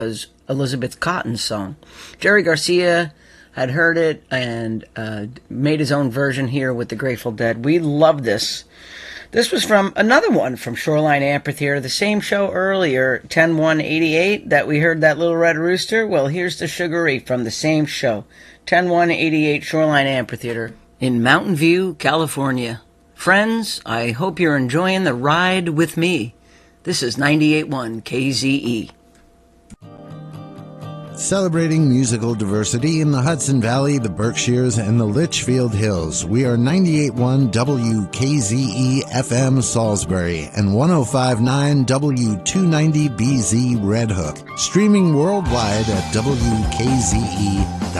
was Elizabeth Cotton's song. Jerry Garcia had heard it and made his own version here with the Grateful Dead. We love this. This was from another one from Shoreline Amphitheater, the same show earlier, 10-1-88, that we heard that Little Red Rooster. Well, here's the Sugaree from the same show, 10-1-88, Shoreline Amphitheater in Mountain View, California. Friends, I hope you're enjoying the ride with me. This is 98.1 KZE. Celebrating musical diversity in the Hudson Valley, the Berkshires, and the Litchfield Hills. We are 98.1 WKZE FM Salisbury and 105.9 W290BZ Red Hook. Streaming worldwide at WKZE.com.